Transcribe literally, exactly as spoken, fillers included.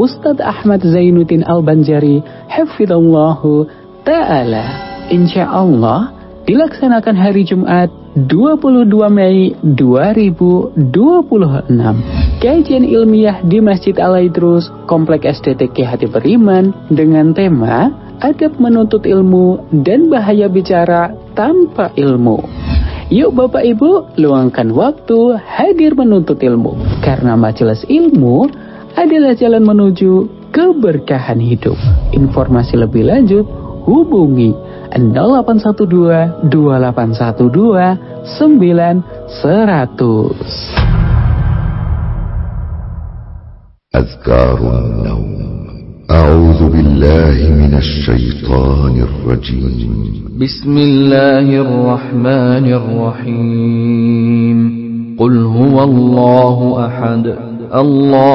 Ustadz Ahmad Zainuddin Al-Banjari hafizallahu ta'ala. Insya Allah dilaksanakan hari Jumat dua puluh dua Mei dua ribu dua puluh enam. Kajian ilmiah di Masjid Al-Aidrus, Komplek S D T K Hati Beriman dengan tema Adab Menuntut Ilmu dan Bahaya Bicara Tanpa Ilmu. Yuk Bapak Ibu, luangkan waktu hadir menuntut ilmu, karena majelis ilmu adalah jalan menuju keberkahan hidup. Informasi lebih lanjut hubungi nol delapan satu dua dua delapan satu dua sembilan seratus. Azkarun Naum. A'udzu billahi minasy syaithanir rajim. Bismillahirrahmanirrahim. Qul huwallahu ahad. Allah